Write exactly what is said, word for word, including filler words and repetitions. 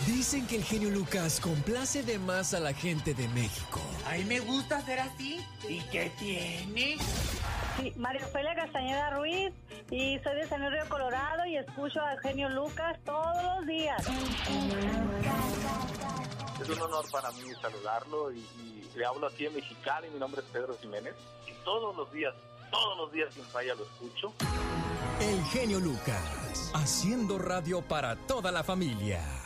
Dicen que el genio Lucas complace de más a la gente de México. A mí me gusta ser así. ¿Y qué tiene? Sí, María Ofelia Castañeda Ruiz, y soy de San Luis Río Colorado y escucho al genio Lucas todos los días. Es un honor para mí saludarlo y, y le hablo aquí en Mexicali. Mi nombre es Pedro Jiménez y todos los días, todos los días sin falla lo escucho. El genio Lucas, haciendo radio para toda la familia.